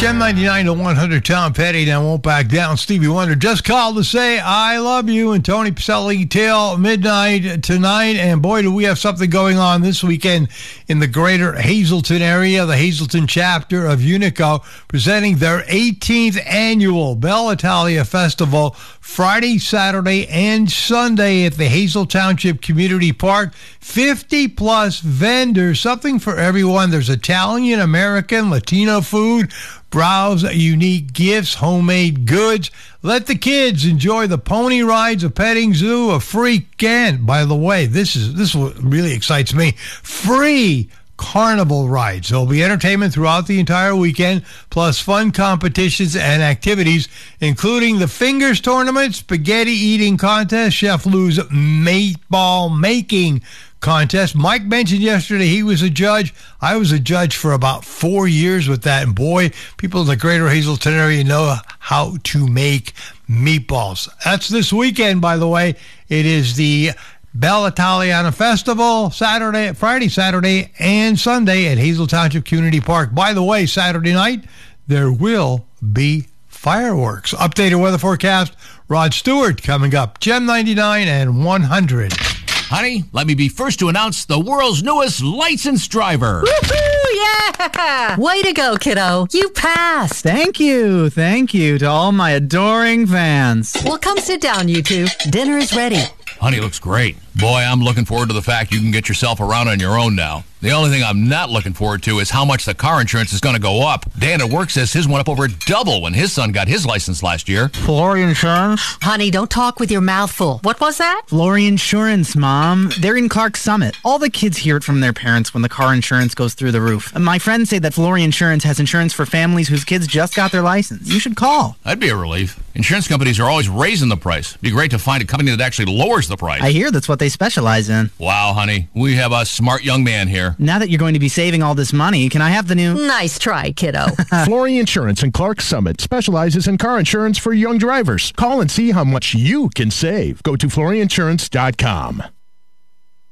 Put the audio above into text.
Gem 99 to 100, Tom Petty, and I won't back down. Stevie Wonder just called to say I love you, and Tony Pacelli till midnight tonight. And boy, do we have something going on this weekend in the greater Hazleton area. The Hazleton chapter of Unico presenting their 18th annual Belle Italia Festival Friday, Saturday, and Sunday at the Hazel Township Community Park. 50-plus vendors, something for everyone. There's Italian, American, Latino food. Browse unique gifts, homemade goods. Let the kids enjoy the pony rides, a petting zoo, a free and by the way, this is what really excites me. Free carnival rides. There'll be entertainment throughout the entire weekend, plus fun competitions and activities, including the Fingers Tournament, Spaghetti Eating Contest, Chef Lou's Meatball Making Contest. Mike mentioned yesterday he was a judge. I was a judge for about 4 years with that, and boy, people in the greater Hazleton area know how to make meatballs. That's this weekend, by the way. It is the Belle Italiana Festival, Friday, Saturday, and Sunday at Hazel Township Community Park. By the way, Saturday night, there will be fireworks. Updated weather forecast, Rod Stewart coming up. Gem 99 and 100. Honey, let me be first to announce the world's newest licensed driver. Woohoo! Yeah! Way to go, kiddo. You passed. Thank you to all my adoring fans. Well, come sit down, you two. Dinner is ready. Honey, looks great. Boy, I'm looking forward to the fact you can get yourself around on your own now. The only thing I'm not looking forward to is how much the car insurance is going to go up. Dan at work says his went up over double when his son got his license last year. Flory Insurance? Honey, don't talk with your mouth full. What was that? Flory Insurance, Mom. They're in Clark Summit. All the kids hear it from their parents when the car insurance goes through the roof. And my friends say that Flory Insurance has insurance for families whose kids just got their license. You should call. That'd be a relief. Insurance companies are always raising the price. It'd be great to find a company that actually lowers the price. I hear that's what they specialize in. Wow, honey. We have a smart young man here. Now that you're going to be saving all this money, can I have the new... Nice try, kiddo. Flory Insurance in Clark Summit specializes in car insurance for young drivers. Call and see how much you can save. Go to floryinsurance.com.